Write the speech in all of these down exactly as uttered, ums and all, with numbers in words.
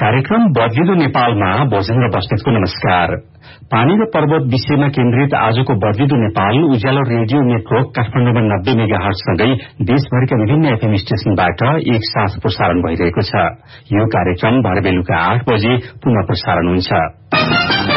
कार्यक्रम बदलिदो नेपालमा भोजेन्द्र बस्नेतको नमस्कार। पानी र पर्वत विषयमा केन्द्रित आजको बदलिदो नेपाल उज्यालो रेडियो नेटवर्क काठमाडौँमा नब्बे मेगा हर्जसँगै देशभरिका विभिन्न एफएम स्टेशनबाट एक साथ प्रसारण भइरहेको छ। यो कार्यक्रम भरे बेलुका आठ बजे पुनः प्रसारण हुन्छ।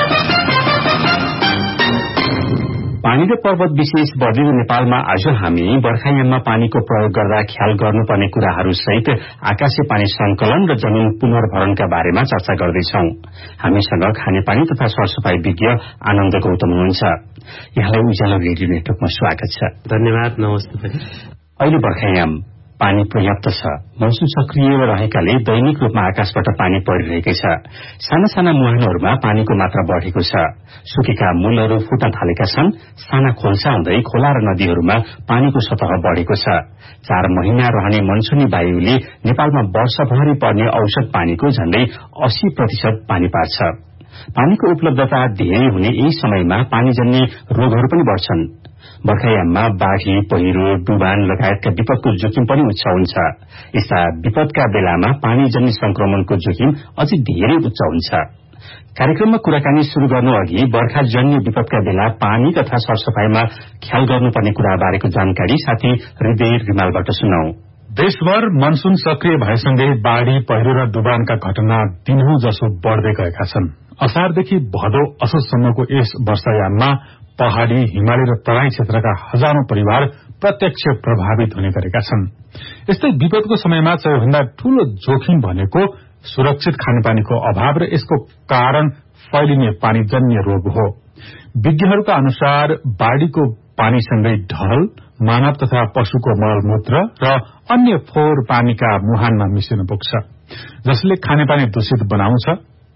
पानी र पर्वत विशेष बदलिदो नेपालमा आज हामी बर्खायाममा पानीको प्रयोग गर्दा ख्याल गर्नुपर्ने कुराहरू सहित आकाशे पानी संकलन र जमीन पुनर्भरणका बारेमा चर्चा गर्दैछौं। हामीसँग खानेपानी तथा सरसफाई विज्ञ आनन्द गौतम हुनुहुन्छ। यहाँलाई उज्यालो रेडियो नेटवर्कमा स्वागत छ। धन्यवाद। नमस्ते। अहिले बर्खायाम पानी पर्याप्त छ। मौसम सक्रिय रहेकाले दैनिक रूपमा आकाशबाट पानी परिरहेकै छ। साना साना मुहानहरूमा पानीको मात्रा बढ़ेको छ। सुकेका मूलहरू फुट्न थालेका छन्। साना खोल्सा हुँदै खोला र नदीहरूमा पानीको सतह बढ़ेको छ। चार महिना रहने मनसुनी वायुले नेपालमा वर्षभरि पर्ने औसत पानीको झण्डै अस्सी प्रतिशत पानी पार्छ। पानीको उपलब्धता धेरै हुने यही समयमा पानीजन्य रोगहरू पनि बढ्छन्। बर्खायाममा बाढ़ी, पहिरो, डुबान लगायतका विपदको जोखिम पनि उच्च हुन्छ। यस्ता विपदका बेलामा पानीजन्य संक्रमणको जोखिम अझै धेरै उच्च हुन्छ। कार्यक्रममा कुराकानी शुरू गर्नु अघि बर्खाजन्य विपदका बेला पानी तथा सरसफाईमा ख्याल गर्नुपर्ने कुरा बारेको जानकारी साथी हृदय रिमालबाट सुनौ। देशभर मनसुन सक्रिय भएसँगै बाढ़ी, पहिरो र डुबानका घटना दिनहुँ जसो बढ़दै गएका छन्। असारदेखि भदौ असोजसम्मको यस वर्षायाममा पहाड़ी, हिमाली र तराई क्षेत्रका हजारौं परिवार प्रत्यक्ष प्रभावित हुने गरेका छन्। यस्तै विपदको समयमा सबैभन्दा ठूलो जोखिम भनेको सुरक्षित खानेपानीको अभाव र यसको कारण फैलिने पानीजन्य रोग हो। विज्ञहरूका अनुसार बाढ़ीको पानीसँगै ढल, मानव तथा पशुको मलमूत्र र अन्य फोहोर पानीका मुहानमा मिसिन पुग्छ, जसले खानेपानी दूषित बनाउँछ।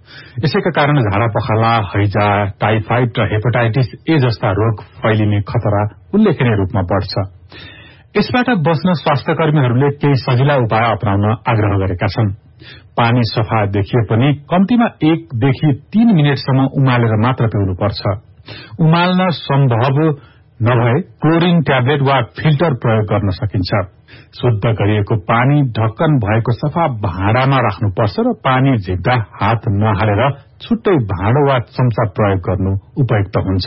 यसैका कारण झाडा पखाला, हैजा, टाइफाइड र हेपाटाइटिस ए जस्ता रोग फैलिने खतरा उल्लेखनीय रूपमा बढ़छ। यसबाट बच्न स्वास्थ्यकर्मीहरूले केही सजिला उपाय अपनाउन आग्रह गरेका छन्। पानी सफा देखिए पनि कम्तीमा एकदेखि तीन मिनटसम्म उमालेर मात्र पिउनुपर्छ। उमाल्न सम्भव नभए क्लोरिन ट्याब्लेट वा फिल्टर प्रयोग गर्न सकिन्छ। शुद्ध गरिएको पानी ढक्कन भएको सफा भाँडामा राख्नुपर्छ र पानी झिक्दा हात नहालेर छुट्टै भाँडो वा चम्चा प्रयोग गर्नु उपयुक्त हुन्छ।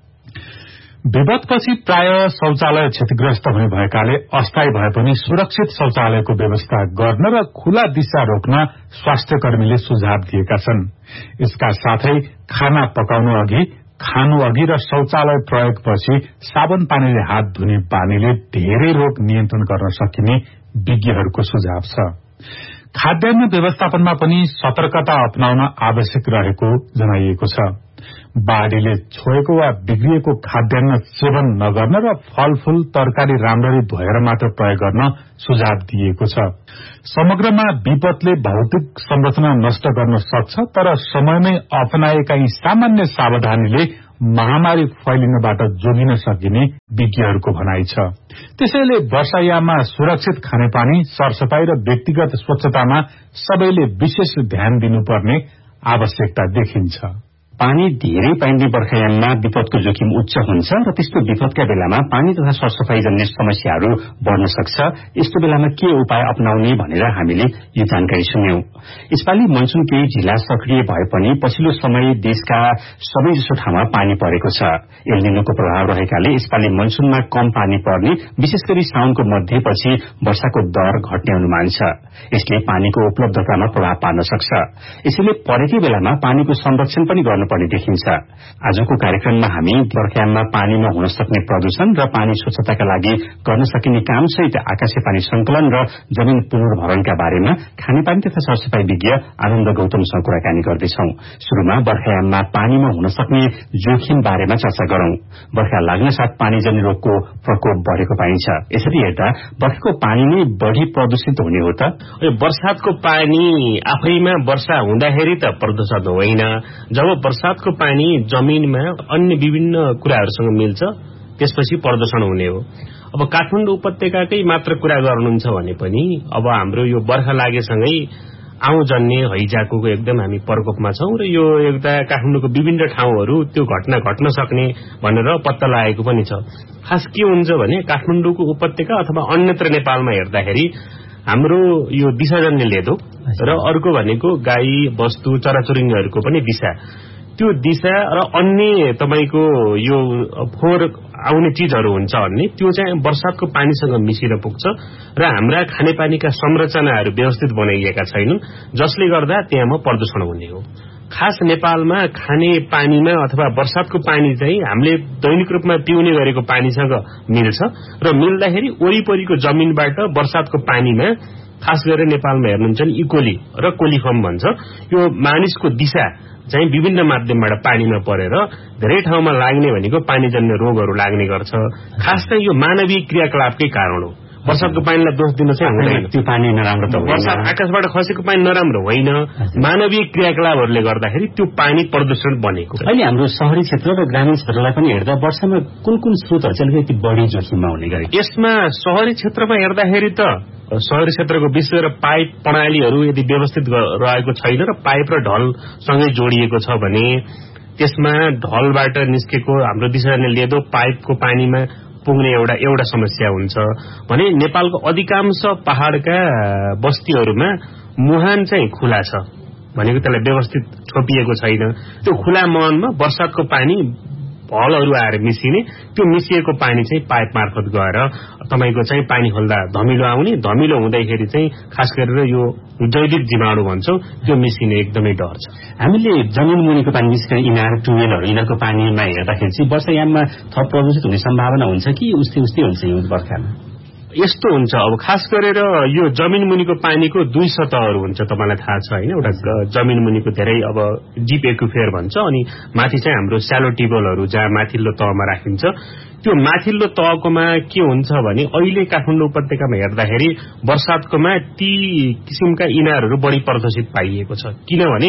विपदपछि प्राय शौचालय क्षतिग्रस्त हुने भएकाले अस्थायी भए पनि सुरक्षित शौचालयको व्यवस्था गर्न र खुला दिशा रोक्न स्वास्थ्यकर्मीले सुझाव दिएका छन्। यसका साथै खाना पकाउनु अघि, खानु अघि र शौचालय प्रयोगपछि साबुन पानीले हात धुने बानीले धेरै रोग नियन्त्रण गर्न सकिने विज्ञहरूको सुझाव छ। खाद्यान्न व्यवस्थापनमा पनि सतर्कता अपनाउन आवश्यक रहेको जनाइएको छ। बाढ़ीले छोएको वा बिग्रिएको खाद्यान्न सेवन नगर्न र फलफूल, तरकारी राम्ररी धोएर मात्र प्रयोग गर्न सुझाव दिइएको छ। समग्रमा विपदले भौतिक संरचना नष्ट गर्न सक्छ, तर समयमै अपनाएका यी सामान्य सावधानीले महामारी फैलिनबाट जोगिन सकिने विज्ञहरूको भनाइ छ। त्यसैले वर्षायाममा सुरक्षित खानेपानी, सरसफाई र व्यक्तिगत स्वच्छतामा सबैले विशेष ध्यान दिनुपर्ने आवश्यकता देखिन्छ। पानी धेरै पाइने बर्खायाममा विपदको जोखिम उच्च हुन्छ र त्यस्तो विपदका बेलामा पानी तथा सरसफाई जन्य समस्याहरू बढ्न सक्छ। यस्तो बेलामा के उपाय अपनाउने भनेर हामीले यो जानकारी सुन्यौं। यसपालि मनसुन केही ढिला सक्रिय भए पनि पछिल्लो समय देशका सबैजसो ठाउँमा पानी परेको छ। एलनिनोको प्रभाव रहेकाले यसपालि मनसुनमा कम पानी पर्ने, विशेष गरी साउनको मध्यपछि वर्षाको दर घट्ने अनुमान छ। यसले पानीको उपलब्धतामा प्रभाव पार्न सक्छ। यसैले परेकै बेलामा पानीको संरक्षण पनि गर्नु पर्ने देखिन्छ। आजको कार्यक्रममा हामी बर्खायाममा पानीमा हुन सक्ने प्रदूषण र पानी स्वच्छताका लागि गर्न सकिने काम सहित आकाशे पानी संकलन र जमीन पुनर्भरणका बारेमा खानेपानी तथा सरसफाई विज्ञ आनन्द गौतमसँग कुराकानी गर्दैछौं। शुरूमा बर्खायाममा पानीमा हुन सक्ने जोखिम बारेमा चर्चा गरौं। बर्खा लाग्न साथ पानीजन्य रोगको प्रकोप बढ़ेको पाइन्छ। यसरी हेर्दा बर्खाको पानी नै बढ़ी प्रदूषित हुने हो त? बर्सातको पानी आफैमा वर्षा हुँदाखेरि त प्रदूषित होइन। जब बर्सातको पानी जमिनमा अन्य विभिन्न कुराहरूसँग मिल्छ, त्यसपछि प्रदूषण हुने हो। अब काठमाडौँ उपत्यकाकै मात्र कुरा गर्नुहुन्छ भने पनि अब हाम्रो यो बर्खा लागेसँगै आउँजन्य हैजाको एकदम हामी प्रकोपमा छौं र यो एउटा काठमाडौँको विभिन्न ठाउँहरू त्यो घटना घट्न सक्ने भनेर पत्ता लागेको पनि छ। खास के हुन्छ भने काठमाडौँको उपत्यका अथवा अन्यत्र नेपालमा हेर्दाखेरि हाम्रो यो दिशाजन्य लेदो र अर्को भनेको गाई वस्तु चराचुरुङ्गीहरूको पनि दिशा त्यो दिशा र अन्य तपाईको यो फोहोर आउने चीजहरू हुन्छ अन्य त्यो चाहिँ वर्षातको पानीसँग मिसिएर पुग्छ र हाम्रा खानेपानीका संरचनाहरू व्यवस्थित बनाइएका छैनन् जसले गर्दा त्यहाँमा प्रदूषण हुने हो। खास नेपालमा खाने पानीमा अथवा वर्षातको पानी चाहिँ हामीले दैनिक रूपमा पिउने गरेको पानीसँग मिल्छ र मिल्दाखेरि वरिपरिको जमिनबाट वर्षातको पानीमा खास गरेर नेपालमा हेर्नुहुन्छ नि इकोली र कोलिफर्म भन्छ यो मानिसको दिशा चाहिँ विभिन्न माध्यमबाट पानीमा परेर धेरै ठाउँमा लाग्ने भनेको पानीजन्य रोगहरू लाग्ने गर्छ। खास चाहिँ यो मानवीय क्रियाकलापकै कारण हो। वर्षाको पानीलाई दोष दिन चाहिँ हुँदैन, त्यो पानी नराम्रो त होइन, वर्षा आकाशबाट खसेको पानी नराम्रो होइन, मानवीय क्रियाकलापहरूले गर्दाखेरि त्यो पानी प्रदूषण बनेको। अहिले हाम्रो शहरी क्षेत्र र ग्रामीण क्षेत्रलाई पनि हेर्दा वर्षामा कुन कुन स्रोतहरू चाहिँ अलिकति बढी जोखिममा हुने गरे? यसमा शहरी क्षेत्रमा हेर्दाखेरि त शहरी क्षेत्रको विशेष गरेर पाइप प्रणालीहरू यदि व्यवस्थित रहेको छैन र पाइप र ढलसँगै जोडिएको छ भने त्यसमा ढलबाट निस्केको हाम्रो दिशाले लेदो पाइपको पानीमा पुग्ने एउटा एउटा समस्या हुन्छ भने नेपालको अधिकांश पहाड़का बस्तीहरूमा मुहान चाहिँ खुला छ भनेको त्यसलाई व्यवस्थित छोपिएको छैन। त्यो खुला मुहानमा वर्षातको पानी भलहरू आएर मिसिने, त्यो मिसिएको पानी चाहिँ पाइप मार्फत गएर तपाईको चाहिँ पानी खोल्दा धमिलो आउने, धमिलो हुँदाखेरि चाहिँ खास गरेर यो जैविक जीवाणु भन्छौं त्यो मिसिने एकदमै डर छ। हामीले जमिन मुनिको पानी विशेष गरी इनार ट्युबवेलहरू यिनीहरूको पानीमा हेर्दाखेरि चाहिँ वर्षायाममा थप प्रदूषित हुने सम्भावना हुन्छ कि उस्तै उस्तै हुन्छ हिउँ बर्खामा? यस्तो हुन्छ अब खास गरेर यो जमिन मुनिको पानीको दुई सतहहरू हुन्छ तपाईलाई थाहा छ हैन। एउटा जमिन मुनिको धेरै अब डीप एक्युफेयर भन्छ अनि माथि चाहिँ हाम्रो स्यालो टिबलहरू जहाँ माथिल्लो तहमा राखिन्छ। त्यो माथिल्लो तहकोमा के हुन्छ भने अहिले काठमाडौँ उपत्यकामा हेर्दाखेरि वर्षातकोमा ती किसिमका इनारहरू बढी प्रदूषित पाइएको छ। किनभने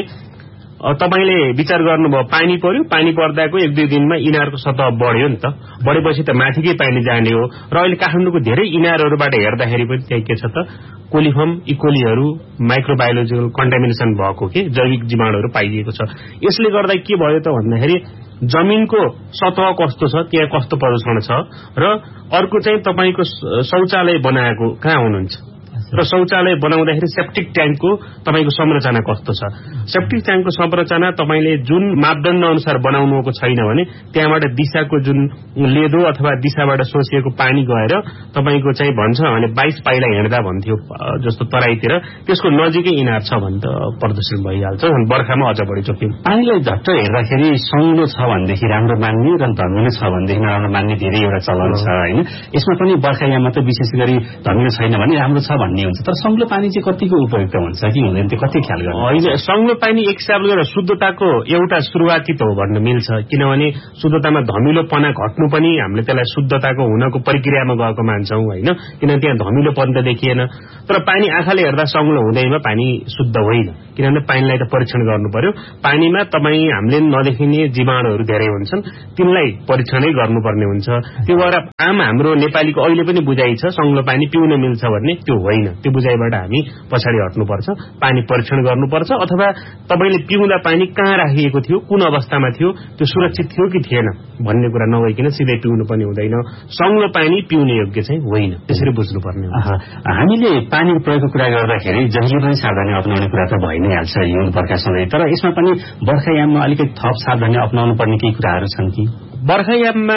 तपाईले विचार गर्नुभयो पानी पर्यो, पानी पर्दाको एक दुई दिनमा इनारको सतह बढ्यो नि त, बढेपछि त माथिकै पानी जाने हो र अहिले काठमाडौँको धेरै इनारहरूबाट हेर्दाखेरि पनि त्यही के छ त कोलिफर्म इकोलीहरू माइक्रोबायोलोजिकल कन्टामिनेसन भएको के जैविक जीवाणुहरू पाइएको छ। यसले गर्दा के भयो त भन्दाखेरि जमिनको सतह कस्तो छ त्यहाँ कस्तो प्रदूषण छ र अर्को चाहिँ तपाईको शौचालय बनाएको कहाँ हुनुहुन्छ र शौचालय बनाउँदाखेरि सेप्टिक ट्याङ्कको तपाईको संरचना कस्तो छ। सेप्टिक ट्याङ्कको संरचना तपाईले जुन मापदण्ड अनुसार बनाउनुको छैन भने त्यहाँबाट दिशाको जुन लेदो अथवा दिशाबाट सोसिएको पानी गएर तपाईको चाहिँ भन्छ भने बाइस पाइला हिँड्दा भन्थ्यो जस्तो तराईतिर त्यसको नजिकै इनार छ भने त प्रदूषण भइहाल्छ। बर्खामा अझ बढी जोखिम। पानीलाई झट्ट हेर्दाखेरि सङ्लो छ भनेदेखि राम्रो मान्ने र धमिलो छ भनेदेखि नराम्रो मान्ने धेरै एउटा चलन छ हैन। यसमा पनि बर्खायाममा त विशेष गरी धमिलो छैन भने राम्रो छ भन्ने हुन्छ, तर सङ्लो पानी चाहिँ कतिको उपयुक्त हुन्छ कि हुँदैन त्यो कति ख्याल गर्नु? होइन, सङ्लो पानी एक हिसाबले गरेर शुद्धताको एउटा सुरुवाती त हो भन्न मिल्छ। किनभने शुद्धतामा धमिलोपना घट्नु पनि हामीले त्यसलाई शुद्धताको हुनको प्रक्रियामा गएको मान्छौं हैन, किनभने त्यहाँ धमिलोपन त देखिएन। तर पानी आँखाले हेर्दा सङ्लो हुँदैमा पानी शुद्ध होइन, किनभने पानीलाई त परीक्षण गर्नु पर्यो। पानीमा तपाई हामीले नदेखिने जीवाणुहरू धेरै हुन्छन्, तिनलाई परीक्षणै गर्नुपर्ने हुन्छ। त्यो भएर आम हाम्रो नेपालीको अहिले पनि बुझाइ छ सङ्लो पानी पिउन मिल्छ भन्ने, त्यो होइन। त्यो बुझाइबाट हामी पछाडि हट्नुपर्छ, पानी परीक्षण गर्नुपर्छ अथवा तपाईले पिउँदा पानी कहाँ राखिएको थियो, कुन अवस्थामा थियो, त्यो सुरक्षित थियो कि थिएन भन्ने कुरा नभइकन सिधै पिउनु पनि हुँदैन। सङ्लो पानी पिउने योग्य चाहिँ होइन, त्यसरी बुझ्नुपर्ने हो। हामीले पानीको प्रयोगको कुरा गर्दाखेरि जहिले पनि सावधानी अपनाउने कुरा त भइ नै हाल्छ हिउँ बर्खा सधैँ, तर यसमा पनि बर्खायाममा अलिकति थप सावधानी अपनाउनु पर्ने केही कुराहरू छन् कि? बर्खायाममा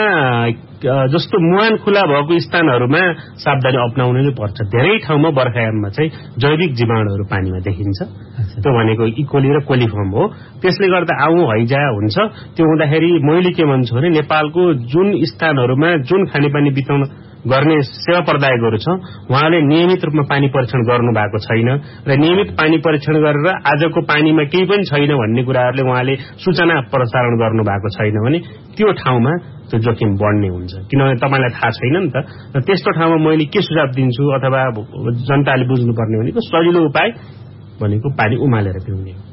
जस्तो मुहान खुला भएको स्थानहरूमा सावधानी अपनाउनु नै पर्छ। धेरै ठाउँमा बर्खायाममा चाहिँ जैविक जीवाणुहरू पानीमा देखिन्छ, त्यो भनेको इकोली र कोलिफर्म हो। त्यसले गर्दा आउँ हैजा हुन्छ। त्यो हुँदाखेरि मैले के भन्छु भने नेपालको जुन स्थानहरूमा जुन खानेपानी वितरण गर्ने सेवा प्रदायकहरू छ उहाँले नियमित रूपमा पानी परीक्षण गर्नु भएको छैन र नियमित पानी परीक्षण गरेर आजको पानीमा केही पनि छैन भन्ने कुराहरूले उहाँले सूचना प्रसारण गर्नु भएको छैन भने त्यो ठाउँमा त्यो जोखिम बढ्ने हुन्छ। किनभने तपाईलाई थाहा छैन नि त। र त्यस्तो ठाउँमा मैले के सुझाव दिन्छु अथवा जनताले बुझ्नुपर्ने भनेको सजिलो उपाय भनेको पानी उमालेर पिउने हो।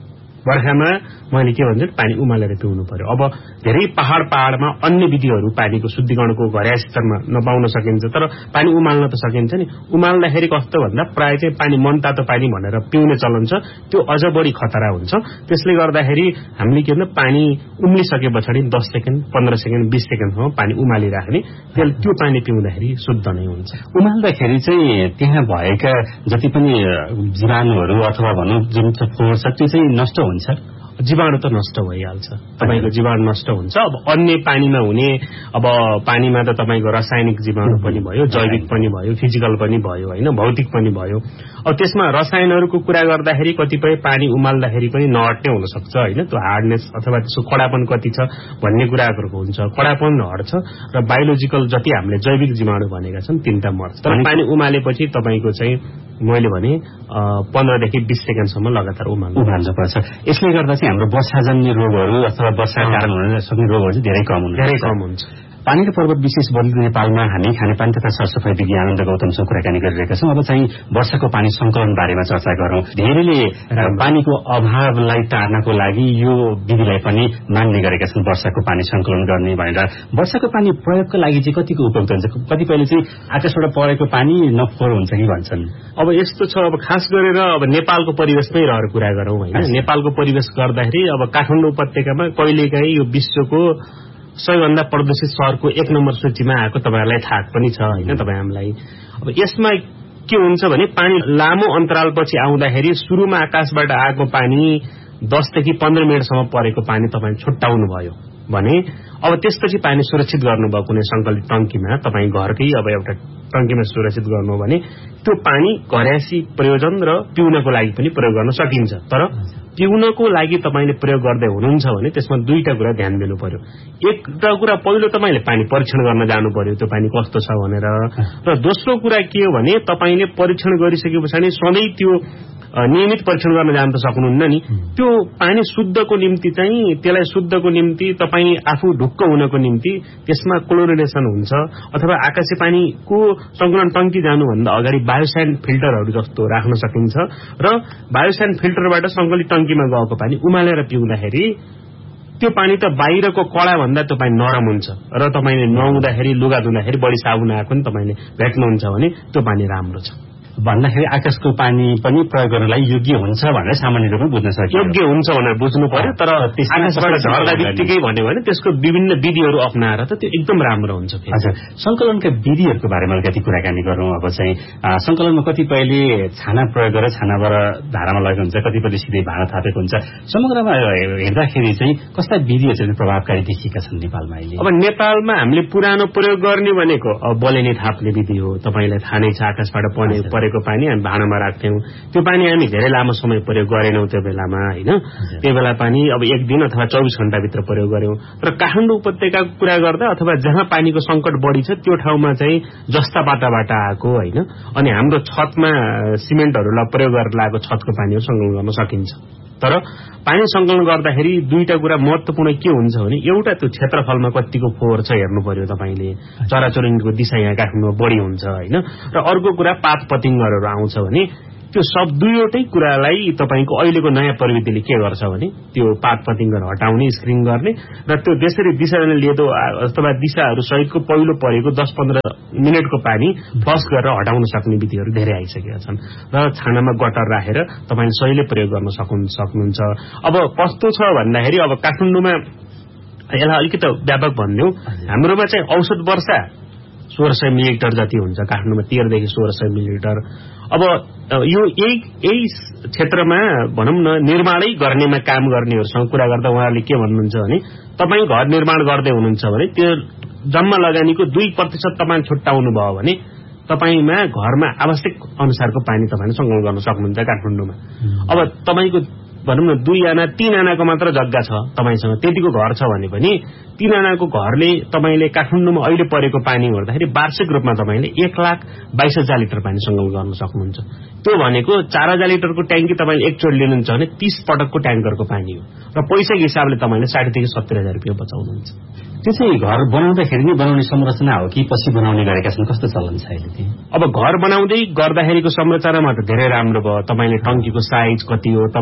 बर्खामा मैले के भन्छु पानी उमालेर पिउनु पर्यो। अब धेरै पहाड पहाडमा अन्य विधिहरू पानीको शुद्धिकरणको घरेया स्तरमा नपाउन सकिन्छ, तर पानी उमाल्न त सकिन्छ नि। उमाल्दाखेरि कस्तो भन्दा प्राय चाहिँ पानी मनतातो पानी भनेर पिउने चलन छ, त्यो अझ बढी खतरा हुन्छ। त्यसले गर्दाखेरि हामीले के भन्छ पानी उम्लिसके पछाडि दस सेकेन्ड पन्ध्र सेकेन्ड बीस सेकेन्डसम्म पानी उमालिराख्ने, त्यसले त्यो पानी पिउँदाखेरि शुद्ध नै हुन्छ। उमाल्दाखेरि चाहिँ त्यहाँ भएका जति पनि जीवाणुहरू अथवा भनौँ जुन फोहोर छ त्यो चाहिँ नष्ट हुन्छ। जीवाणु त नष्ट भइहाल्छ, तपाईको जीवाणु नष्ट हुन्छ। अब अन्य पानीमा हुने, अब पानीमा त तपाईको रासायनिक जीवाणु पनि भयो, जैविक पनि भयो, फिजिकल पनि भयो हैन, भौतिक पनि भयो। अब त्यसमा रसायनहरूको कुरा गर्दाखेरि कतिपय पानी उमाल्दाखेरि पनि नहट्ने हुन सक्छ हैन, त्यो हार्डनेस अथवा त्यसको कडापन कति छ भन्ने कुराहरुको हुन्छ। कडापन हट्छ र बायोलोजिकल जति हामीले जैविक जीवाणु भनेका छन् तिनटा मर्छ। तर पानी उमालेपछि तपाईको चाहिँ मैले भने पन्ध्र देखि बीस सेकेन्डसम्म लगातार उमाल्नु पर्छ। यसले गर्दा चाहिँ हाम्रो वर्षाजन्य रोगहरू अथवा वर्षा कारण हुन सक्ने रोगहरू चाहिँ धेरै कम हुन्छ धेरै कम हुन्छ। पानी र पर्वत विशेष बलिद नेपालमा हामी खानेपानी तथा सरसफाई विज्ञ आनन्द गौतमसँग कुराकानी गरिरहेका छौँ। अब चाहिँ वर्षाको पानी संकलन बारेमा चर्चा गरौँ। धेरैले पानीको अभावलाई टार्नको लागि यो विधिलाई पनि मान्ने गरेका छन्, वर्षाको पानी संकलन गर्ने भनेर। वर्षाको पानी प्रयोगको लागि चाहिँ कतिको उपयुक्त हुन्छ? कतिपयले चाहिँ आकाशबाट परेको पानी नफोर हुन्छ कि भन्छन्। अब यस्तो छ, अब खास गरेर अब नेपालको परिवेशमै रहेर कुरा गरौँ हैन। नेपालको परिवेश गर्दाखेरि अब काठमाडौँ उपत्यकामा कहिलेकाहीँ यो विश्वको सबैभन्दा प्रदूषित शहरको एक नम्बर सूचीमा आएको तपाईहरुलाई थाहा पनि छ हैन तपाई हामीलाई। अब यसमा के हुन्छ भने पानी लामो अन्तरालपछि आउँदाखेरि सुरुमा आकाशबाट आएको पानी दस देखि पन्ध्र मिनेटसम्म परेको पानी तपाईले छुट्टाउनु भयो भने अब त्यसपछि पानी सुरक्षित गर्नुभयो कुनै संकलित टंकीमा, तपाई घरकै अब एउटा टंकीमा सुरक्षित गर्नु भने त्यो पानी घरेसी प्रयोजन र पिउनको लागि पनि प्रयोग गर्न सकिन्छ। तर पिउनको लागि तपाईले प्रयोग गर्दै हुनुहुन्छ भने त्यसमा दुईटा कुरा ध्यान दिनु पर्यो। एउटा कुरा पहिलो तपाईले पानी परीक्षण गर्न जानु पर्यो त्यो पानी कस्तो छ भनेर, र दोस्रो कुरा के हो भने तपाईले परीक्षण गरिसकेपछि सधैँ त्यो नियमित परीक्षण गर्न जान त सक्नुहुन्न नि। त्यो पानी शुद्धको निम्ति चाहिँ त्यसलाई शुद्धको निम्ति तपाई आफू ढुक्क हुनको निम्ति त्यसमा क्लोरिनेसन हुन्छ अथवा आकाशे पानीको संकलन टंकी जानुभन्दा अगाडि बायोस्यान फिल्टरहरू जस्तो राख्न सकिन्छ र बायोस्यान फिल्टरबाट संकलित टंकीमा गएको पानी उमालेर पिउँदाखेरि त्यो पानी त बाहिरको कडा भन्दा त्यो पानी नरम हुन्छ र तपाईले नुहाउँदाखेरि लुगा धुँदाखेरि बढी साबुन आएको नि तपाईले भेट्नुहुन्छ भने त्यो पानी राम्रो छ भन्दाखेरि आकाशको पानी पनि प्रयोग गर्नलाई योग्य हुन्छ भनेर सामान्य रूपमा बुझ्न सकिन्छ। योग्य हुन्छ भनेर बुझ्नु पर्यो, तर आकाशबाट झर्दा बित्तिकै भन्यो भने त्यसको विभिन्न विधिहरू अपनाएर त त्यो एकदम राम्रो हुन्छ। हजुर, संकलनका विधिहरूको बारेमा अलिकति कुराकानी गरौँ। अब चाहिँ संकलनमा कतिपयले छाना प्रयोग गरेर छानाबाट धारामा लगेको हुन्छ, कतिपयले सिधै भाँडा थापेको हुन्छ। समग्रमा हेर्दाखेरि चाहिँ कस्ता विधिहरू चाहिँ प्रभावकारी देखिएका छन् नेपालमा अहिले? अब नेपालमा हामीले पुरानो प्रयोग गर्ने भनेको अब बलेनी थाप्ने विधि हो। तपाईलाई थाहा नै छ, आकाशबाट पर्ने परेको पानी हामी भाँडामा राख्थ्यौं। त्यो पानी हामी धेरै लामो समय प्रयोग गरेनौं त्यो बेलामा हैन। त्यो बेला पानी अब एक दिन अथवा चौबीस घण्टा भित्र प्रयोग गर्यौं। तर काठमाडौँ उपत्यकाको कुरा गर्दा अथवा जहाँ पानीको संकट बढी छ त्यो ठाउँमा चाहिँ जस्ता बाटाबाट आएको हैन, अनि हाम्रो छतमा सिमेन्टहरुलाई प्रयोग गरेर लागेको छतको पानी संकलन गर्न सकिन्छ। तर पानी संकलन गर्दाखेरि दुईटा कुरा महत्त्वपूर्ण के हुन्छ भने एउटा त्यो क्षेत्रफलमा कतिको फोहोर छ हेर्नु पर्यो तपाईले, चराचुरुङ्गीको दिशा यहाँ काठमाडौँमा बढी हुन्छ हैन। र अर्को कुरा पात पतिङ्गरहरु आउँछ भने त्यो सब दुईवटै कुरालाई तपाईको अहिलेको नयाँ प्रविधिले के गर्छ भने त्यो पात पतिङ्गर हटाउने, स्क्रिन गर्ने र त्यो त्यसरी दिशाले लिएको अथवा दिशाहरु सहितको पहिलो परेको दस पन्ध्र मिनेटको पानी फ्लश गरेर हटाउन सक्ने विधिहरु धेरै आइसकेका छन् र छानामा गटर राखेर तपाईले सहिले प्रयोग गर्न सक्नुहुन्छ। अब कस्तो छ भन्दाखेरि अब काठमाडौँमा यसलाई अलिकति व्यापक भन्दियौ, हाम्रोमा चाहिँ औसत वर्षा सोह्र सय मिलिलिटर जति हुन्छ, काठमाडौँमा तेह्र देखि सोह्र सय मिलिलिटर। अब यो यही यही क्षेत्रमा भनौं न निर्माणै गर्नेमा काम गर्नेहरुसँग कुरा गर्दा उहाँहरूले के भन्नुहुन्छ भने तपाई घर निर्माण गर्दै हुनुहुन्छ भने त्यो जम्मा लगानीको दुई प्रतिशत तपाईले छुट्टाउनु भयो भने तपाईमा घरमा आवश्यक अनुसारको पानी तपाईले संकलन गर्न सक्नुहुन्छ काठमाडौँमा। अब तपाईको भनौं न दुई आना तीन आनाको मात्र जग्गा छ तपाईसँग, त्यतिको घर छ भने पनि तीन आनाको घरले तपाईले काठमाडौँमा अहिले परेको पानी हेर्दाखेरि वार्षिक रूपमा तपाईले एक लाख बाइस हजार लिटर पानी संकलन गर्न सक्नुहुन्छ। त्यो भनेको चार हजार लिटरको ट्याङ्की तपाईले एकचोटि लिनुहुन्छ भने तीस पटकको ट्याङ्करको पानी हो र पैसाको हिसाबले तपाईले साठी देखि सत्तर हजार रुपियाँ बचाउनुहुन्छ। त्यो चाहिँ घर बनाउँदाखेरि नै बनाउने संरचना हो कि पछि बनाउने गरेका छन्, कस्तो चलन छ अहिले त्यही? अब घर बनाउँदै गर्दाखेरिको संरचनामा त धेरै राम्रो भयो। तपाईले टंकीको साइज कति हो, तपाईको घरको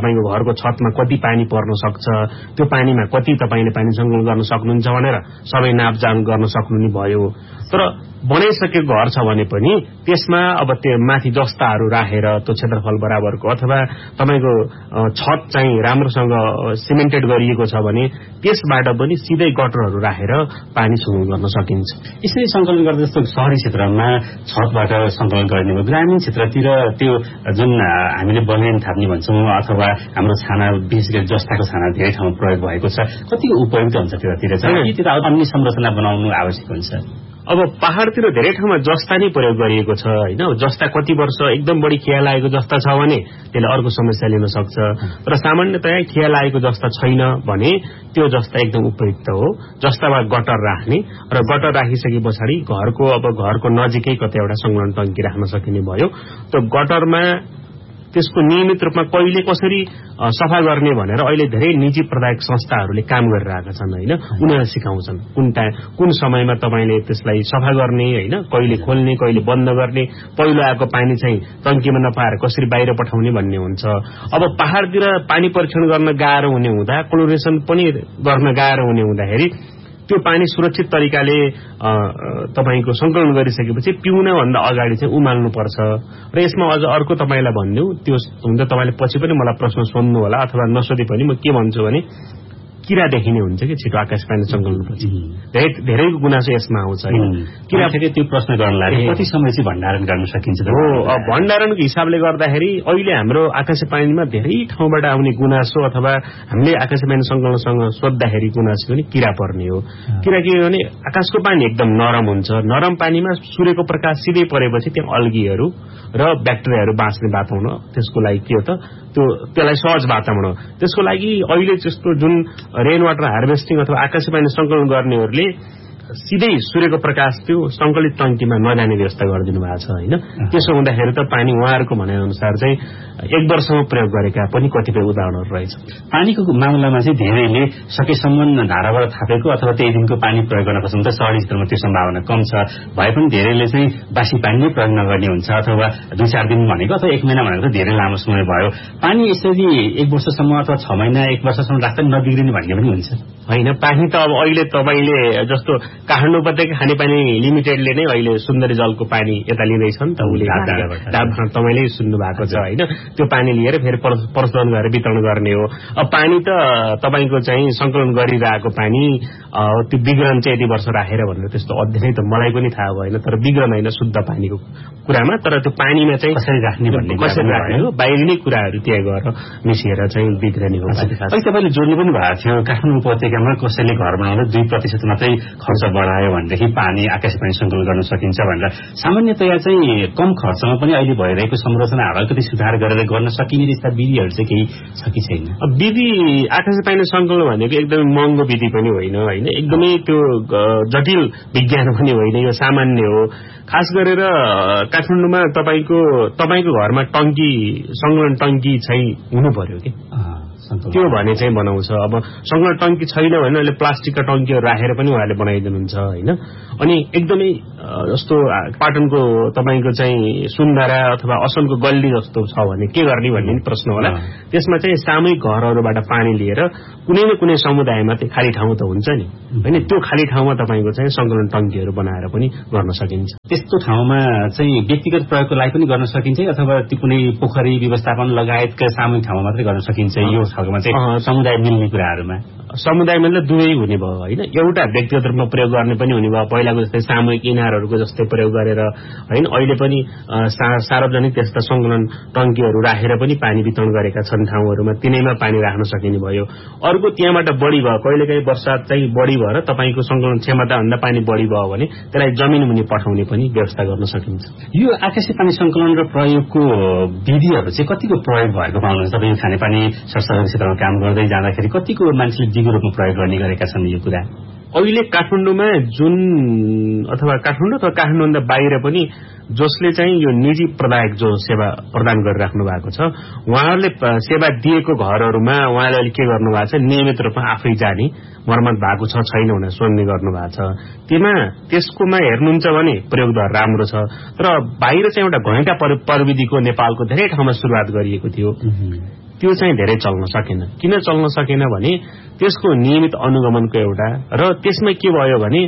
तपाईँको छतमा कति पानी पर्न सक्छ, त्यो पानीमा कति तपाईँले पानी सङ्कलन गर्न सक्नुहुन्छ भनेर सबै नापजान गर्न सक्नु नि भयो। तर बनाइसकेको घर छ भने पनि त्यसमा अब त्यो माथि जस्ताहरू राखेर त्यो क्षेत्रफल बराबरको अथवा तपाईँको छत चाहिँ राम्रोसँग सिमेन्टेड गरिएको छ भने त्यसबाट पनि सिधै गटरहरू राखेर पानी सङ्कलन गर्न सकिन्छ। यसरी सङ्कलन गर्दा जस्तो शहरी क्षेत्रमा छतबाट सङ्कलन गर्ने हो, ग्रामीण क्षेत्रतिर त्यो जुन हामीले बनेन थाप्ने भन्छौँ अथवा हाम्रो छाना विशेष गरी जस्ताको छाना धेरै ठाउँमा प्रयोग भएको छ, कति उपयुक्त हुन्छ त्यतातिर चाहिँ त्यता अन्य संरचना बनाउनु आवश्यक हुन्छ? अब पहाड़तिर धेरै ठाउँमा जस्ता नै प्रयोग गरिएको छ होइन। जस्ता कति वर्ष एकदम बढी खिया लागेको जस्ता छ भने त्यसले अर्को समस्या लिन सक्छ, तर सामान्यतया खिया लागेको जस्ता छैन भने त्यो जस्ता एकदम उपयुक्त हो। जस्तामा गटर राख्ने र गटर राखिसके पछाडि घरको अब घरको नजिकै कतै एउटा सङ्कलन टङ्की राख्न सकिने भयो। त्यो गटरमा त्यसको नियमित रूपमा कहिले कसरी सफा गर्ने भनेर अहिले धेरै निजी प्रदायक संस्थाहरूले काम गरिरहेका छन् होइन। उनीहरूले सिकाउँछन् कुन टाइम कुन समयमा तपाईँले त्यसलाई सफा गर्ने होइन, कहिले खोल्ने कहिले बन्द गर्ने, पहिलो आएको पानी चाहिँ टङ्कीमा नपाएर कसरी बाहिर पठाउने भन्ने हुन्छ। अब पहाड़तिर पानी परीक्षण गर्न गाह्रो हुने हुँदा, क्लोरिनेसन पनि गर्न गाह्रो हुने हुँदाखेरि त्यो पानी सुरक्षित तरिकाले तपाईको सङ्कलन गरिसकेपछि पिउनभन्दा अगाडि चाहिँ उमाल्नुपर्छ। र यसमा अझ अर्को तपाईँलाई भन्नु, त्यो हुन्छ तपाईँले पछि पनि मलाई प्रश्न सोध्नु होला अथवा नसोधे पनि म के भन्छु भने किरा देखिने हुन्छ कि छिटो आकाश पानी सङ्कलनपछि धेरै धेरैको गुनासो यसमा आउँछ होइन। किरा त्यो प्रश्न गर्न लागि कति समय चाहिँ भण्डारण गर्न सकिन्छ? हो, भण्डारणको हिसाबले गर्दाखेरि अहिले हाम्रो आकाशे पानीमा धेरै ठाउँबाट आउने गुनासो अथवा हामीले आकाशे पानी सङ्कलनसँग सोद्धाखेरि गुनासो पनि किरा पर्ने हो। किरा के हो भने आकाशको पानी एकदम नरम हुन्छ, नरम पानीमा सूर्यको प्रकाश सिधै परेपछि त्यहाँ अल्गीहरू र ब्याक्टेरियाहरू बाँच्ने वातावरण, त्यसको लागि के हो त त्यो त्यसलाई सहज वातावरण। त्यसको लागि अहिले जस्तो जुन रेन वाटर हार्भेस्टिङ अथवा आकाशे पानी सङ्कलन गर्नेहरूले सिधै सूर्यको प्रकाश त्यो सङ्कलित टङ्कीमा नजाने व्यवस्था गरिदिनु भएको छ होइन। त्यसो हुँदाखेरि त पानी उहाँहरूको भनाइअनुसार चाहिँ एक वर्षमा प्रयोग गरेका पनि कतिपय उदाहरणहरू रहेछ। पानीको मामलामा चाहिँ धेरैले सकेसम्म धाराबाट थापेको अथवा त्यही दिनको पानी प्रयोग गर्न खोज्छ। शहरी क्षेत्रमा त्यो सम्भावना कम छ भए पनि धेरैले चाहिँ बासी पानी नै प्रयोग नगर्ने हुन्छ अथवा दुई चार दिन भनेको अथवा एक महिना भनेको धेरै लामो समय भयो। पानी यसरी एक वर्षसम्म अथवा छ महिना एक वर्षसम्म राख्दा नबिग्रिने भन्ने पनि हुन्छ होइन। पानी त अब अहिले तपाईँले जस्तो काठमाडौँ उपत्यका खानेपानी लिमिटेडले नै अहिले सुन्दरी जलको पानी यता लिँदैछन् त, उसले तपाईँले सुन्नु भएको छ होइन। त्यो पानी लिएर फेरि प्रशोधन गरेर वितरण गर्ने हो। अब पानी त तपाईँको चाहिँ सङ्कलन गरिरहेको पानी त्यो विग्रहण चाहिँ यति वर्ष राखेर भनेर त्यस्तो अध्ययन त मलाई पनि थाहा भएन, तर विग्रहण होइन शुद्ध पानीको कुरामा, तर त्यो पानीमा चाहिँ कसरी राख्ने भन्ने कसरी राख्ने हो बाहिरी नै कुराहरू त्यहाँ गएर मिसिएर चाहिँ बिग्रने हो। अहिले तपाईँले जोड्नु पनि भएको थियो काठमाडौँ उपत्यकामा कसैले घर बनाउँदा दुई प्रतिशत मात्रै खर्च बढायो भनेदेखि पानी आकाशे पानी सङ्कलन गर्न सकिन्छ भनेर सामान्यतया चाहिँ कम खर्चमा पनि अहिले भइरहेको संरचना अलिकति सुधार गरेर गर्न सकिने यस्ता विधिहरू चाहिँ केही छ कि छैन? विधि आकाशे पानी सङ्कलन भनेको एकदमै महँगो विधि पनि होइन होइन, एकदमै त्यो जटिल विज्ञान पनि होइन, यो सामान्य हो। खास गरेर काठमाडौँमा तपाईँको तपाईँको घरमा टङ्की सङ्कलन टङ्की चाहिँ हुनु पर्यो कि त्यो भने चाहिँ बनाउँछ। अब सङ्कलन टङ्की छैन भने अहिले प्लास्टिकका टङ्कीहरू राखेर पनि उहाँले बनाइदिनुहुन्छ होइन। अनि एकदमै जस्तो पाटनको तपाईँको चाहिँ सुन्धारा अथवा असलको गल्ली जस्तो छ भने के गर्ने भन्ने प्रश्न होला। त्यसमा चाहिँ सामूहिक घरहरूबाट पानी लिएर कुनै न कुनै समुदायमा त्यो खाली ठाउँ त हुन्छ नि होइन, त्यो खाली ठाउँमा तपाईँको चाहिँ सङ्कलन टङ्कीहरू बनाएर पनि गर्न सकिन्छ। त्यस्तो ठाउँमा चाहिँ व्यक्तिगत प्रयोगको लागि पनि गर्न सकिन्छ अथवा त्यो कुनै पोखरी व्यवस्थापन लगायतका सामूहिक ठाउँमा मात्रै गर्न सकिन्छ? यो खालकोमा चाहिँ समुदाय मिल्ने कुराहरूमा समुदाय मतलब दुवै हुने भयो होइन। एउटा व्यक्तिगत रूपमा प्रयोग गर्ने पनि हुने भयो, पहिलाको जस्तै सामूहिक इनारहरूको जस्तै प्रयोग गरेर होइन। अहिले पनि सार्वजनिक त्यस्ता सङ्कलन टङ्कीहरू राखेर पनि पानी वितरण गरेका छन् ठाउँहरूमा, तिनैमा पानी राख्न सकिने भयो। अर्को त्यहाँबाट बढी भयो, कहिलेकाहीँ वर्षात चाहिँ बढी भएर तपाईँको सङ्कलन क्षमताभन्दा पानी बढी भयो भने त्यसलाई जमिन मुनि पठाउने पनि व्यवस्था गर्न सकिन्छ। यो आकाशे पानी सङ्कलन र प्रयोगको विधिहरू चाहिँ कतिको प्रयोग भएको पाउनुहुन्छ तपाईँ? खानेपानी सरसफाइ क्षेत्रमा काम गर्दै जाँदाखेरि कतिको मान्छेले दिगो रूपमा प्रयोग गर्ने गरेका छन् यो कुरा? अहिले काठमाडौँमा जुन अथवा काठमाडौँ अथवा काठमाडौँभन्दा बाहिर पनि जसले चाहिँ यो निजी प्रदायक जो सेवा प्रदान गरिराख्नु भएको छ उहाँहरूले सेवा दिएको घरहरूमा उहाँले के गर्नु भएको छ, नियमित रूपमा आफै जाने मर्मत भएको छ छैन भनेर सोध्ने गर्नु भएको छ। त्यसमा त्यसकोमा हेर्नुहुन्छ भने प्रयोग दर राम्रो छ, तर बाहिर चाहिँ एउटा घैँटा प्रविधिको नेपालको धेरै ठाउँमा सुरुवात गरिएको थियो। त्यो चाहिँ धेरै चल्न सकेन। किन चल्न सकेन भने त्यसको नियमित अनुगमनको एउटा र त्यसमा के भयो भने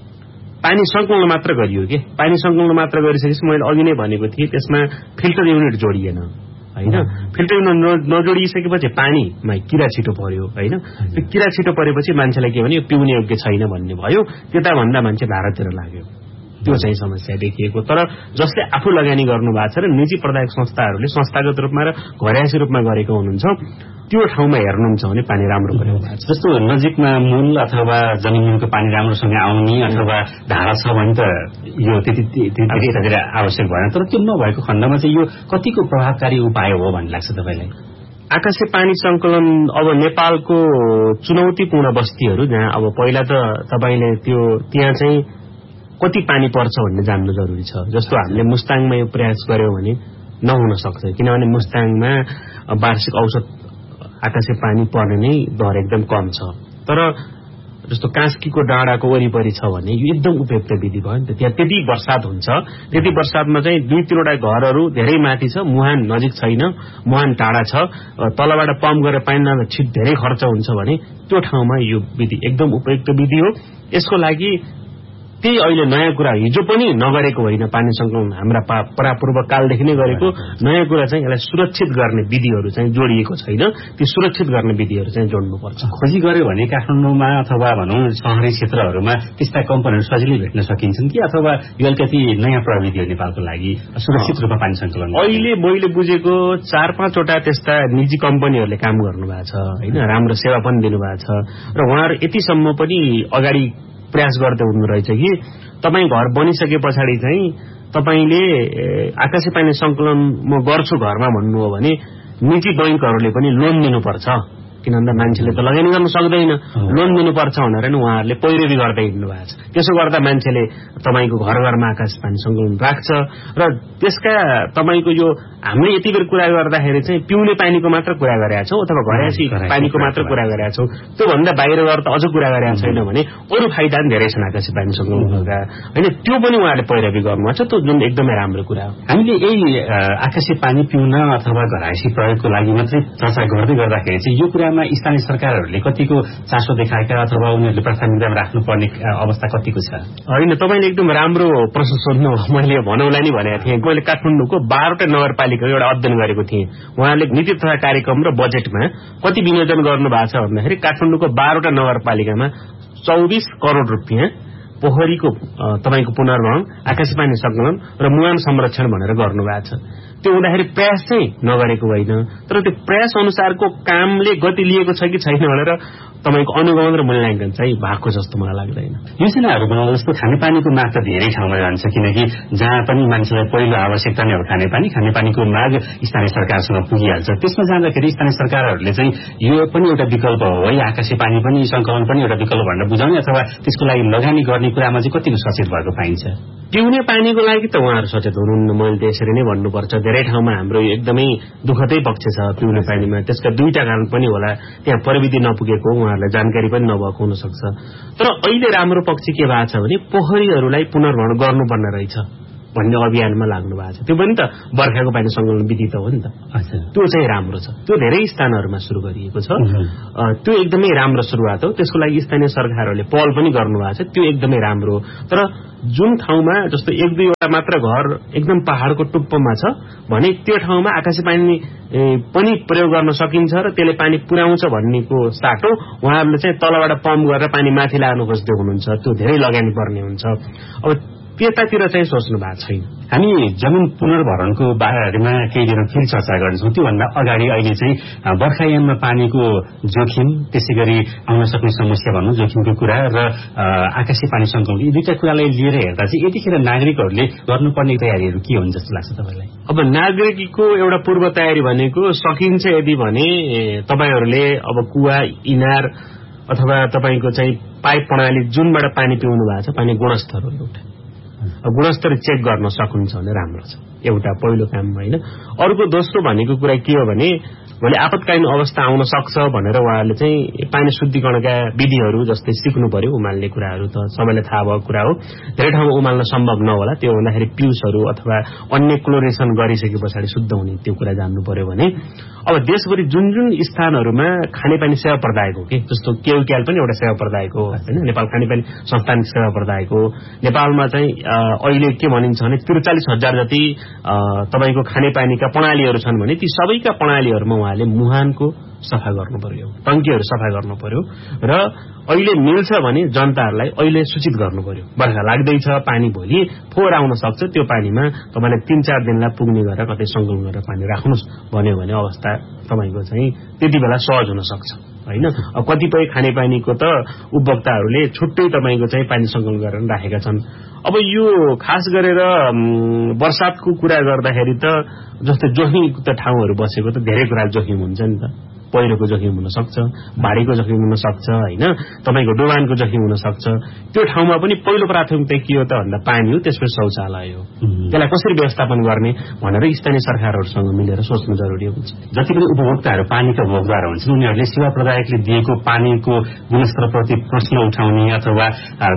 पानी संकलन मात्र गरियो के पानी संकलन मात्र गरिसकेपछि मैले अघि नै भनेको थिएँ त्यसमा फिल्टर युनिट जोडिएन हैन। फिल्टर युनिट नजोडिसकेपछि पानीमा किरा छिटो पर्यो हैन। त्यो किरा छिटो परेपछि मान्छेलाई के भने यो पिउने योग्य छैन भन्ने भयो। त्यता भन्दा मान्छे भारततिर लाग्यो। त्यो चाहिँ समस्या देखिएको। तर जसले आफू लगानी गर्नु भएको छ र निजी प्रदायक संस्थाहरूले संस्थागत रूपमा र घरयासी रूपमा गरेको हुनुहुन्छ त्यो ठाउँमा हेर्नुहुन्छ भने पानी राम्रो परेको भएको छ। जस्तो नजिकमा मूल अथवा जमिनको पानी राम्रोसँग आउने अथवा धारा छ भने त यो त्यति त्यति आवश्यक भएन। तर त्यो नभएको खण्डमा चाहिँ यो कतिको प्रभावकारी उपाय हो भन्ने लाग्छ तपाईलाई? आकाशे पानी संकलन अब नेपालको चुनौतीपूर्ण बस्तीहरू जहाँ अब पहिला त तपाईले त्यो त्यहाँ चाहिँ कति पानी पर्छ भन्ने जान्नु जरुरी छ। जस्तो हामीले मुस्ताङमा यो प्रयास गर्यौं भने नहुन सक्छ किनभने मुस्ताङमा वार्षिक औसत आकाशे पानी पर्ने नै दर एकदम कम छ। तर जस्तो कास्कीको डाँडाको वरिपरि छ भने यो एकदम उपयुक्त विधि भयो नि त। त्यहाँ त्यति वर्षात हुन्छ। त्यति वर्षातमा चाहिँ दुई तीनवटा घरहरू धेरै माथि छ, मुहान नजिक छैन, मुहान टाढा छ, तलबाट पम्प गरेर पानी ल्याउन छिट धेरै खर्च हुन्छ भने त्यो ठाउँमा यो विधि एकदम उपयुक्त विधि हो। यसको लागि त्यही अहिले नयाँ कुरा हिजो पनि नगरेको होइन पानी संकलन हाम्रा परापूर्व कालदेखि नै गरेको नयाँ कुरा चाहिँ यसलाई सुरक्षित गर्ने विधिहरू चाहिँ जोडिएको छैन। ती सुरक्षित गर्ने विधिहरू चाहिँ जोड्नुपर्छ। खोजी गर्यो भने काठमाडौँमा अथवा भनौँ शहरी क्षेत्रहरूमा त्यस्ता कम्पनीहरू सजिलै भेट्न सकिन्छन् कि अथवा यो अलिकति नयाँ प्रविधि हो नेपालको लागि सुरक्षित रूपमा पानी संकलन? अहिले मैले बुझेको चार पाँचवटा त्यस्ता निजी कम्पनीहरूले काम गर्नुभएको छ होइन, राम्रो सेवा पनि दिनुभएको छ र उहाँहरू यतिसम्म पनि अगाडि प्रयास गर्दै हुनु रहेछ कि तपाईँ घर बनिसके पछाडि चाहिँ तपाईले आकाशे पानी संकलन म गर्छु घरमा भन्नु हो भने निजी बैंकहरूले पनि लोन दिनुपर्छ। किनभने मान्छेले त लगानी गर्न सक्दैन, लोन दिनुपर्छ भनेर नि उहाँहरूले पैरवी गर्दै हिँड्नु भएको छ। त्यसो गर्दा मान्छेले तपाईको घर घरमा आकाशे पानी संकलन राख्छ र त्यसका तपाईको यो हामीले यति बेर कुरा गर्दाखेरि चाहिँ पिउने पानीको मात्र कुरा गरेका छौं अथवा घरयासी पानीको मात्र कुरा गरेका छौं। त्यो भन्दा बाहिर गएर त अझ कुरा गरेका छैन भने अरु फाइदा पनि धेरै छन् आकाशे पानी संकलनका हैन। त्यो पनि उहाँले पैरवी गर्नुहुन्छ, त्यो जुन एकदमै राम्रो कुरा हो। हामीले यही आकाशे पानी पिउन अथवा घरयासी प्रयोगको लागि मात्रै चर्चा गर्दै गर्दाखेरि चाहिँ यो कुरामा स्थानीय सरकारहरूले कतिको चासो देखाएका अथवा उनीहरूले प्राथमिकतामा राख्नुपर्ने अवस्था कतिको छ? हैन, तपाईले एकदम राम्रो प्रश्न सोध्नु। मैले भनौला नि भनेको थिएँ। मैले काठमाडौँको बाह्रवटा नगरपालिकाको एउटा अध्ययन गरेको थिएँ। उहाँले नीति तथा कार्यक्रम र बजेटमा कति विनियोजन गर्नु भएको छ भन्दाखेरि काठमाडौँको बाह्रवटा नगरपालिकामा चौबिस करोड़ रुपियाँ पोखरीको तपाईको पुनर्भरण, आकाशे पानी संकलन र मुहान संरक्षण भनेर गर्नु भएको छ। त्यो हुँदाखेरि प्रयास चाहिँ नगरेको होइन, तर त्यो प्रयास अनुसारको कामले गति लिएको छ कि छैन भनेर तपाईको अनुगमन र मूल्याङ्कन चाहिँ भएको जस्तो मलाई लाग्दैन। योजनाहरू बनाउँदा जस्तो खानेपानीको माग त धेरै ठाउँमा जान्छ, किनकि जहाँ पनि मान्छेलाई पहिलो आवश्यकता नै हो खानेपानी। खानेपानीको माग स्थानीय सरकारसँग पुगिहाल्छ। त्यसमा जाँदाखेरि स्थानीय सरकारहरूले चाहिँ यो पनि एउटा विकल्प हो है, आकाशे पानी पनि संकलन पनि एउटा विकल्प भनेर बुझाउने अथवा त्यसको लागि लगानी गर्ने कुरामा चाहिँ कतिको सचेत भएको पाइन्छ? पिउने पानीको लागि त उहाँहरू सचेत हुनुहुन्न, मैले त्यसरी नै भन्नुपर्छ। धेरै ठाउँमा हाम्रो एकदमै दुःखदै पक्ष छ पिउने पानीमा। त्यसका दुईटा कारण पनि होला, त्यहाँ प्रविधि नपुगेको, उहाँहरूलाई जानकारी पनि नभएको हुन सक्छ। तर अहिले राम्रो पक्ष के भएको छ भने पोखरीहरूलाई पुनर्भरण गर्नुपर्ने रहेछ भन्ने अभियानमा लाग्नु भएको छ। त्यो पनि त बर्खाको पानी संकलन विधि त हो नि त। त्यो चाहिँ राम्रो छ। त्यो धेरै स्थानहरूमा सुरु गरिएको छ। त्यो एकदमै राम्रो सुरुवात हो। त्यसको लागि स्थानीय सरकारहरूले पहल पनि गर्नु भएको छ। त्यो एकदमै राम्रो हो। तर जुन ठाउँमा जस्तो एक दुईवटा मात्र घर एकदम पहाड़को टुप्पोमा छ भने त्यो ठाउँमा आकाशे पानी पनि प्रयोग गर्न सकिन्छ र त्यसले पानी पुर्याउँछ भन्नेको साटो उहाँहरूले चाहिँ तलबाट पम्प गरेर पानी माथि ल्याउनु खोज्दै हुनुहुन्छ। त्यो धेरै लगानी पर्ने हुन्छ। अब त्यतातिर चाहिँ सोच्नु भएको छैन। हामी जमिन पुनर्भरणको बारेमा केही दिन फेरि चर्चा गर्छौं। त्योभन्दा अगाडि अहिले चाहिँ बर्खायाममा पानीको जोखिम, त्यसैगरी आउन सक्ने समस्या भन्नु जोखिमको कुरा र आकाशे पानी संकलन, यी दुईटा कुरालाई लिएर हेर्दा चाहिँ यतिखेर नागरिकहरूले गर्नुपर्ने तयारीहरू के हुन् जस्तो लाग्छ तपाईलाई? अब नागरिकको एउटा पूर्व तयारी भनेको सकिन्छ यदि भने तपाईहरूले अब कुवा, इनार अथवा तपाईको चाहिँ पाइप प्रणाली जुनबाट पानी पिउनु भएको छ पानी गुणस्तर एउटा गुणस्तर चेक गर्न सक्नुहुन्छ भने राम्रो छ। एउटा पहिलो काम होइन। अर्को दोस्रो भनेको कुरा के हो भने भोलि आपतकालीन अवस्था आउन सक्छ भनेर उहाँहरूले चाहिँ पानी शुद्धिकरणका विधिहरू जस्तै सिक्नु पर्यो। उमाल्ने कुराहरू त सबैलाई थाहा भएको कुरा हो। धेरै ठाउँमा उमाल्न सम्भव नहोला, त्यो भन्दाखेरि पिउसहरू अथवा अन्य क्लोरेसन गरिसके पछाडि शुद्ध हुने त्यो कुरा जान्नु पर्यो भने अब देशभरि जुन जुन स्थानहरूमा खानेपानी सेवा प्रदायक हो कि जस्तो केउक्याल पनि एउटा सेवा प्रदायक हो होइन, नेपाल खानेपानी संस्थान सेवा प्रदायक हो। नेपालमा चाहिँ अहिले के भनिन्छ भने त्रिचालिस हजार जति तपाईँको खानेपानीका प्रणालीहरू छन् भने ती सबैका प्रणालीहरूमा उहाँले मुहानको सफा गर्नु पर्यो, टंकीहरू सफा गर्नु पर्यो र अहिले मिल्छ भने जनताहरूलाई अहिले सूचित गर्नु पर्यो। बर्खा लाग्दैछ, पानी भोलि फोहोर आउन सक्छ, त्यो पानीमा तपाईँले तीन चार दिनलाई पुग्ने गरेर कतै संकलन गरेर पानी राख्नुहोस् भन्यो भने अवस्था तपाईँको चाहिँ त्यति बेला सहज हुन सक्छ होइन। अब कतिपय खानेपानीको त उपभोक्ताहरूले छुट्टै तपाईँको चाहिँ पानी संकलन गरेर राखेका छन्। अब यो खास गरेर वर्षातको कुरा गर्दाखेरि त जस्तै जोखिमयुक्त ठाउँहरू बसेको त धेरै कुरा जोखिम हुन्छ नि त। पहिरोको जोखिम हुन सक्छ, बाढीको जोखिम हुन सक्छ होइन, तपाईँको डुबानको जोखिम हुन सक्छ। त्यो ठाउँमा पनि पहिलो प्राथमिकता के हो त भन्दा पानी हो, त्यसपछि शौचालय हो। त्यसलाई कसरी व्यवस्थापन गर्ने भनेर स्थानीय सरकारहरूसँग मिलेर सोच्नु जरुरी हुन्छ। जति पनि उपभोक्ताहरू पानीका भोगदार हुन्छन् उनीहरूले सेवा प्रदायकले दिएको पानीको गुणस्तरप्रति प्रश्न उठाउने अथवा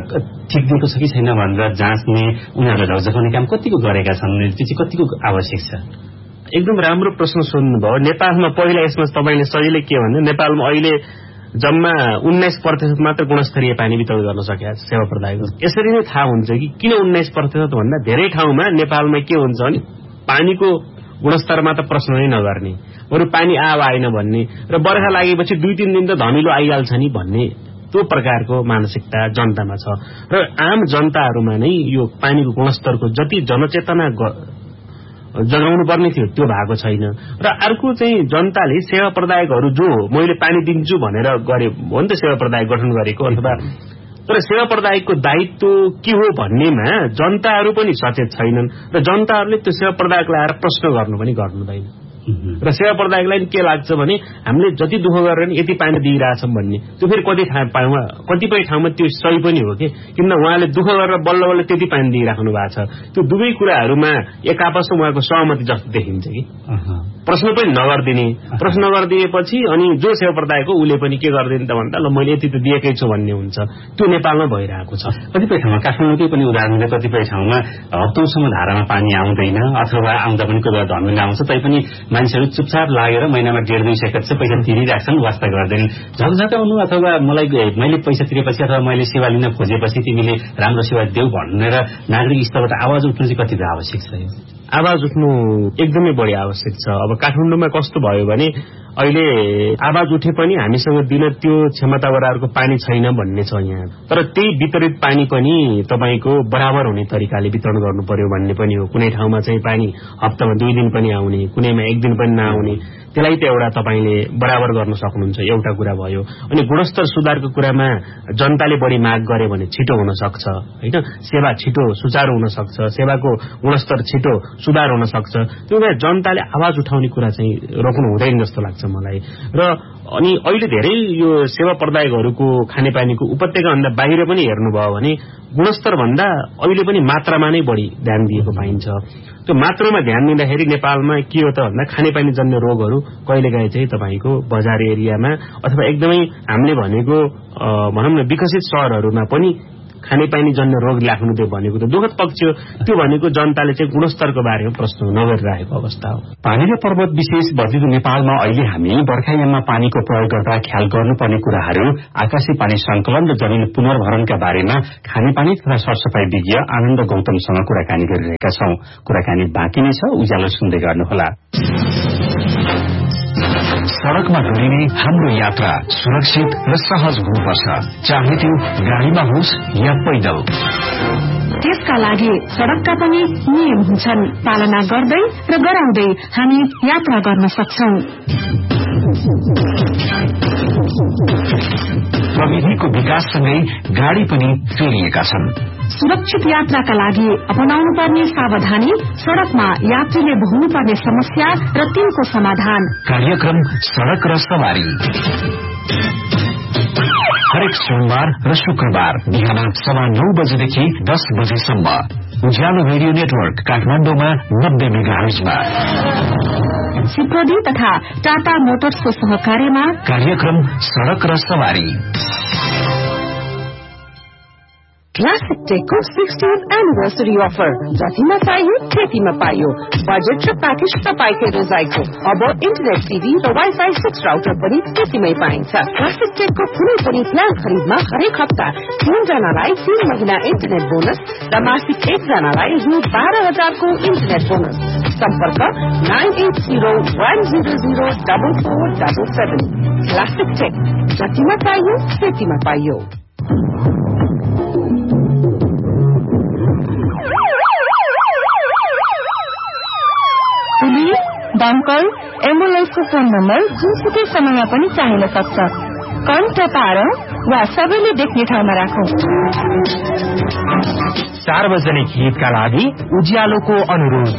ठिक दिएको छ कि छैन भनेर जाँच्ने, उनीहरूलाई झकझकाउने काम कतिको गरेका छन्, त्यो चाहिँ कतिको आवश्यक छ? एकदम राम्रो प्रश्न सोध्नुभयो। नेपालमा पहिला यसमा तपाईँले सजिलै के भन्नु, नेपालमा अहिले जम्मा उन्नाइस प्रतिशत मात्र गुणस्तरीय पानी वितरण गर्न सकेका सेवा प्रदायक। यसरी नै थाहा हुन्छ कि किन उन्नाइस प्रतिशत भन्दा धेरै ठाउँमा नेपालमा के हुन्छ भने पानीको गुणस्तरमा त प्रश्न नै नगर्ने, बरु पानी आयो आएन भन्ने र बर्खा लागेपछि दुई तीन दिन त धमिलो आइहाल्छ नि भन्ने त्यो प्रकारको मानसिकता जनतामा छ र आम जनताहरूमा नै यो पानीको गुणस्तरको जति जनचेतना जगाउनु पर्ने थियो त्यो भएको छैन। र अर्को चाहिँ जनताले सेवा प्रदायकहरू जो मैले पानी दिन्छु भनेर गरे हो नि त सेवा प्रदायक गठन गरेको, अथवा तर सेवा प्रदायकको दायित्व के हो भन्नेमा जनताहरू पनि सचेत छैनन् र जनताहरूले त्यो सेवा प्रदायकलाई आएर प्रश्न गर्नु पनि गर्नुहुँदैन। र सेवा प्रदायकलाई के लाग्छ भने हामीले जति दुःख गरेर यति पानी दिइरहेछौँ भन्ने, त्यो फेरि कति ठाउँमा कतिपय ठाउँमा त्यो सही पनि हो कि किन उहाँले दुःख गरेर बल्ल बल्ल त्यति पानी दिइराख्नु भएको छ। त्यो दुवै कुराहरूमा एक आपसमा उहाँको सहमति जस्तो देखिन्छ कि प्रश्न पनि नगरिदिने, प्रश्न गरिदिएपछि अनि जो सेवा प्रदायक हो उसले पनि के गरिदिने त भन्दा ल मैले यति त दिएकै छु भन्ने हुन्छ। त्यो नेपालमा भइरहेको छ। कतिपय ठाउँमा काठमाडौँकै पनि उदाहरण कतिपय ठाउँमा हप्तौँसम्म धारामा पानी आउँदैन अथवा आउँदा पनि कोही बेला धमिलो आउँछ, तैपनि मान्छेहरू चुपचाप लागेर महिनामा डेढ दुई सय पैसा तिरिराख्छन्, वास्ता गर्दैनन्। झकझकाउनु अथवा मलाई मैले पैसा तिरेपछि अथवा मैले सेवा लिन खोजेपछि तिमीले राम्रो सेवा देऊ भनेर नागरिक स्तरबाट आवाज उठ्नु चाहिँ कति आवश्यक छ? आवाज उठ्नु एकदमै बढी आवश्यक छ। अब काठमाडौँमा कस्तो भयो भने अहिले आवाज उठे पनि हामीसँग दिन त्यो क्षमता बराबरको पानी छैन भन्ने छ यहाँ। तर त्यही वितरित पानी पनि तपाईँको बराबर हुने तरिकाले वितरण गर्नु पर्यो भन्ने पनि हो। कुनै ठाउँमा चाहिँ पानी हप्तामा दुई दिन पनि आउने, कुनैमा एक दिन पनि नआउने, त्यसलाई त एउटा तपाईँले बराबर गर्न सक्नुहुन्छ, एउटा कुरा भयो। अनि गुणस्तर सुधारको कुरामा जनताले बढी माग गरे भने छिटो हुन सक्छ होइन, सेवा छिटो सुचारू हुन सक्छ, सेवाको गुणस्तर छिटो सुधार हुन सक्छ। त्यो भएर जनताले आवाज उठाउने कुरा चाहिँ रोक्नु हुँदैन जस्तो लाग्छ मलाई। र अनि अहिले धेरै यो सेवा प्रदायकहरूको खानेपानीको उपत्यका भन्दा बाहिर पनि हेर्नुभयो भने गुणस्तर भन्दा अहिले पनि मात्रामा नै बढी ध्यान दिएको पाइन्छ। त्यो मात्रामा ध्यान दिँदाखेरि नेपालमा के हो त भन्दा खानेपानी जन्य रोगहरू कहिलेकाहीँ चाहिँ तपाईँको बजार एरियामा अथवा एकदमै हामीले भनेको भनौँ न विकसित शहरहरूमा पनि खानेपानी जन्य रोग लाग्नु त्यो भनेको त दुःखद पक्ष हो। त्यो भनेको जनताले चाहिँ गुणस्तरको बारेमा प्रश्न नगरिरहेको अवस्था हो। पानी र पर्वत विशेष वर्धित नेपालमा अहिले हामी बर्खायाममा पानीको प्रयोग गर्दा ख्याल गर्नुपर्ने कुराहरू, आकाशी पानी संकलन र जमिन पुनर्भरणका बारेमा खानेपानी तथा सरसफाई विज्ञ आनन्द गौतमसँग कुराकानी गरिरहेका छौं। कुराकानी बाँकी नै छ, उज्यालो सुन्दै गर्नुहोला। सड़कमा डोलिने हाम्रो यात्रा सुरक्षित र सहज हुनुपर्छ, चाहे त्यो गाडीमा होस् या पैदल। त्यसका लागि सड़कका पनि नियम हुन्छन्, पालना गर्दै र गराउँदै हामी यात्रा गर्न सक्छौं। प्रविधिको विकाससँगै गाडी पनि फेरिएका छन्। सुरक्षित यात्राका लागि अपनाउनु पर्ने सावधानी, सड़कमा यात्रीले भोग्नुपर्ने समस्या र तिनको समाधान। कार्यक्रम सड़क र सवारी हरेक सोमबार र शुक्रबार बिहान सवा नौ बजेदेखि दस बजेसम्म उज्यालो रेडियो नेटवर्क काठमाडौँमा नब्बे मेगाहर्जमा, सिक्रोडी तथा टाटा मोटर्सको सहकार्यमा कार्यक्रम सड़क र सवारी। क्लासिक टेकको सिक्सटीथ एनिभर्सरी अफर, जतिमा चाहियो त्यतिमा पाइयो। बजेट र प्याकेज तपाईँकै रोजाइको। अब इन्टरनेट टिभी र वाइफाई सिक्स राउटर पनि त्यतिमै पाइन्छ। क्लासिक टेकको कुनै पनि प्लान खरिदमा हरेक हप्ता तीनजनालाई तीन महिना इन्टरनेट बोनस र मासिक एकजनालाई रु बाह्र हजारको इन्टरनेट बोनस। सम्पर्क nine at zero one zero zero double four double seven. Classic take, जतिमा चाहियो त्यतिमा पाइयो। पुलिस, दमकल, एम्बुलेन्सको फोन नम्बर जुनसुकै समयमा पनि चाहिन सक्छ। कन टपाएर वा सबैले देख्ने ठाउँमा राखौं। सार्वजनिक हितका लागि उज्यालोको अनुरोध।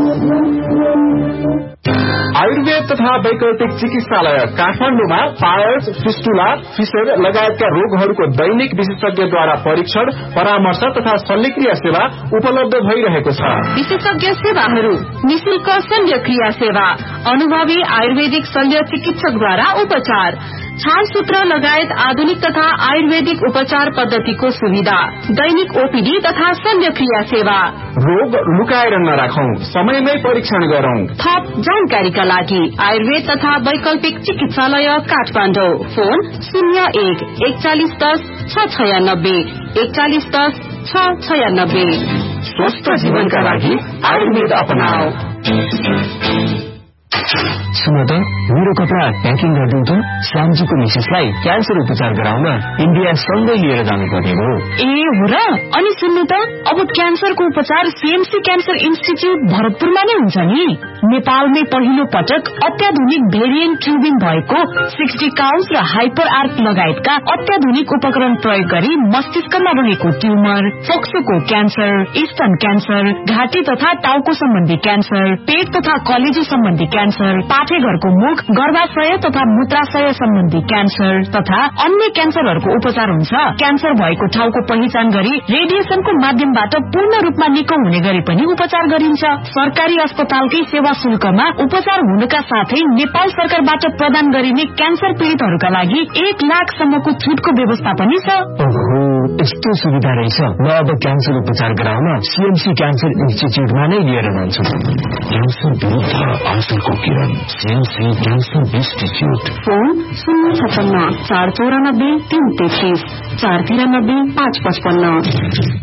आयुर्वेद तथा वैकल्पिक चिकित्सालय काठमाडौँमा पायल्स, फिस्टुला, फिसर लगायतका रोगहरूको दैनिक विशेषज्ञद्वारा परीक्षण, परामर्श तथा शल्यक्रिया सेवा उपलब्ध भइरहेको छ। विशेषज्ञ सेवाहरू: निशुल्क शल्यक्रिया सेवा, अनुभवी आयुर्वेदिक शल्य चिकित्सकद्वारा उपचार, छालसूत्र लगायत आधुनिक तथा आयुर्वेदिक उपचार पद्धतिको सुविधा, दैनिक ओपीडी तथा शल्यक्रिया सेवा। रोग लुकाएर नराखौं, समयमै परीक्षण गरौं। थप जानकारीका लागि आयुर्वेद तथा वैकल्पिक चिकित्सालय काठमाडौँ। फोन शून्य एक एकचालिस दस छ छयानब्बे एकचालिस दस छ छयानब्बे। स्वस्थ जीवनका लागि आयुर्वेद अपनाऊ। सुन त, मेरो कपडा प्याकिङ गरिदिउँ त। श्यामजीको मिसेसलाई क्यान्सर उपचार गराउन इन्डिया सँगै लिएर जानुपर्ने हो। ए हो र? अनि सुन्नु त, अब क्यान्सरको उपचार सीएमसी क्यान्सर इन्स्टिच्यूट भरतपुरमा नै हुन्छ नि। नेपालमै पहिलो पटक अत्याधुनिक भेरिएन्ट ट्युबिङ भएको सिक्सटी काउन्स र हाइपर आर्क लगायतका अत्याधुनिक उपकरण प्रयोग गरी मस्तिष्कमा रहेको ट्युमर, फोक्सोको क्यान्सर, स्तन क्यान्सर, घाँटी तथा टाउको सम्बन्धी क्यान्सर, पेट तथा कलेजो सम्बन्धी क्यान्सर, पाठेघरको मुख, गर्भाशय तथा मूत्राशय सम्बन्धी क्यान्सर तथा अन्य क्यान्सरहरूको उपचार हुन्छ। क्यान्सर भएको ठाउँको पहिचान गरी रेडिएसनको माध्यमबाट पूर्ण रूपमा निको हुने गरी पनि उपचार गरिन्छ। सरकारी अस्पतालकै सेवा शुल्कमा उपचार हुनुका साथै नेपाल सरकारबाट प्रदान गरिने क्यान्सर पीड़ितहरूका लागि एक लाखसम्मको छुटको व्यवस्था पनि छ। यस्तो सुविधा रहेछ। म अब क्यान्सर उपचार गराउन सीएमसी क्यान्सर इन्स्टिच्यूटमा नै लिएर जान्छु। क्यान्सर विरुद्ध आशाको किरण, सीएमसी क्यान्सर इन्स्टिच्यूट। फोन शून्य छपन्न चार चौरानब्बे तीन तेत्तीस चार तिरानब्बे पाँच पचपन्न।